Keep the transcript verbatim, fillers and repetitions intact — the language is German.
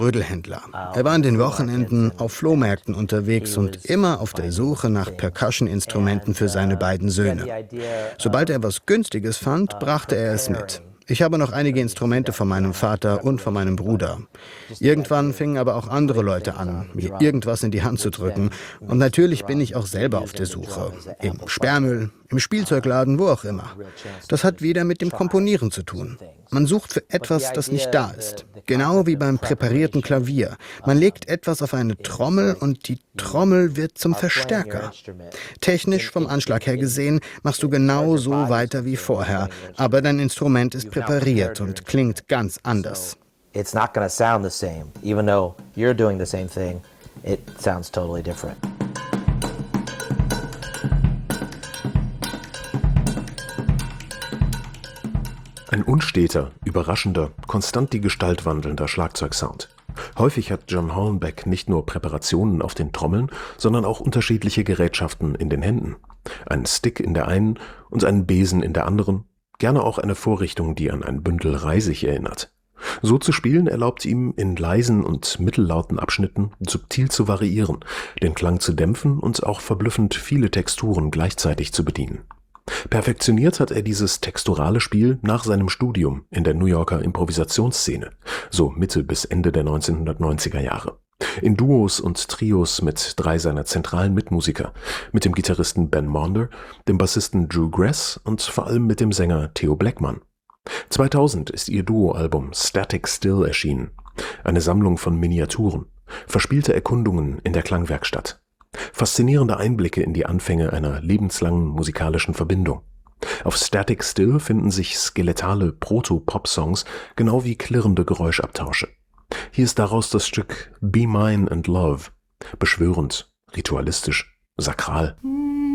Rödelhändler. Er war an den Wochenenden auf Flohmärkten unterwegs und immer auf der Suche nach Percussion-Instrumenten für seine beiden Söhne. Sobald er etwas Günstiges fand, brachte er es mit. Ich habe noch einige Instrumente von meinem Vater und von meinem Bruder. Irgendwann fingen aber auch andere Leute an, mir irgendwas in die Hand zu drücken. Und natürlich bin ich auch selber auf der Suche. Im Sperrmüll, im Spielzeugladen, wo auch immer. Das hat wieder mit dem Komponieren zu tun. Man sucht für etwas, das nicht da ist. Genau wie beim präparierten Klavier. Man legt etwas auf eine Trommel und die Trommel wird zum Verstärker. Technisch vom Anschlag her gesehen machst du genau so weiter wie vorher, aber dein Instrument ist präpariert und klingt ganz anders. It's not going to sound the same, even though you're doing the same thing. It sounds totally different. Ein unsteter, überraschender, konstant die Gestalt wandelnder Schlagzeugsound. Häufig hat John Hornbeck nicht nur Präparationen auf den Trommeln, sondern auch unterschiedliche Gerätschaften in den Händen. Einen Stick in der einen und einen Besen in der anderen, gerne auch eine Vorrichtung, die an ein Bündel Reisig erinnert. So zu spielen erlaubt ihm, in leisen und mittellauten Abschnitten subtil zu variieren, den Klang zu dämpfen und auch verblüffend viele Texturen gleichzeitig zu bedienen. Perfektioniert hat er dieses texturale Spiel nach seinem Studium in der New Yorker Improvisationsszene, so Mitte bis Ende der neunzehnhundertneunziger Jahre. In Duos und Trios mit drei seiner zentralen Mitmusiker, mit dem Gitarristen Ben Maunder, dem Bassisten Drew Grass und vor allem mit dem Sänger Theo Blackman. zweitausend ist ihr Duoalbum Static Still erschienen, eine Sammlung von Miniaturen, verspielte Erkundungen in der Klangwerkstatt. Faszinierende Einblicke in die Anfänge einer lebenslangen musikalischen Verbindung. Auf Static Still finden sich skelettale Proto-Pop-Songs, genau wie klirrende Geräuschabtausche. Hier ist daraus das Stück Be Mine and Love, beschwörend, ritualistisch, sakral.